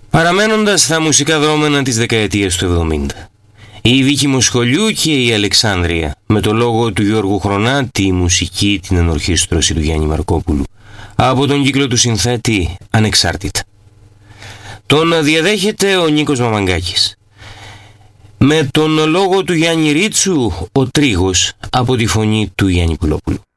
Παραμένοντας στα μουσικά δρόμενα της δεκαετίας του 70. Η Δίκη Σχολιού και η Αλεξάνδρεια, με το λόγο του Γιώργου Χρονάτη, η μουσική, την ενορχήστρωση του Γιάννη Μαρκόπουλου, από τον κύκλο του συνθέτη Ανεξάρτητα. Τον διαδέχεται ο Νίκος Μαμαγκάκης. Με τον λόγο του Γιάννη Ρίτσου, ο Τρίγος, από τη φωνή του Γιάννη Πουλόπουλου.